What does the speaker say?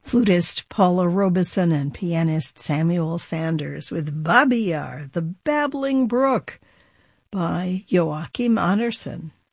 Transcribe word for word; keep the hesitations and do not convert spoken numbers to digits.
Flutist Paula Robeson and pianist Samuel Sanders with Babi Yar, the Babbling Brook by Joachim Andersen.